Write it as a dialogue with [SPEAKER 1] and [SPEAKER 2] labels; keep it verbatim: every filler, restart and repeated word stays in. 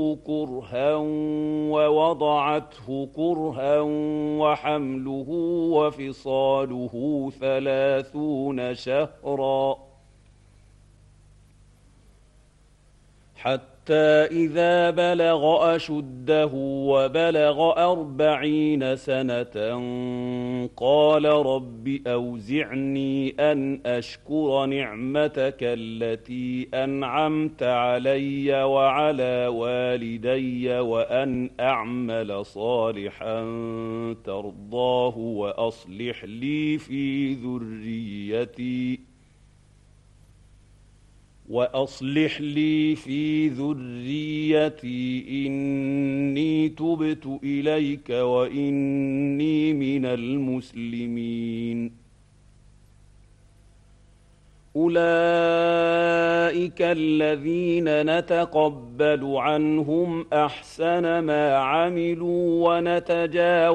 [SPEAKER 1] كرها ووضعته كرها وحمله وفصاله ثلاثون شهرا حتى إذا بلغ أشده وبلغ أربعين سنة قال رب أوزعني أن أشكر نعمتك التي أنعمت علي وعلى والدي وأن أعمل صالحا ترضاه وأصلح لي في ذريتي وأصلح لي في ذريتي إني تبت إليك وإني من المسلمين. أولئك الذين نتقبل عنهم أحسن ما عملوا ونتجاوز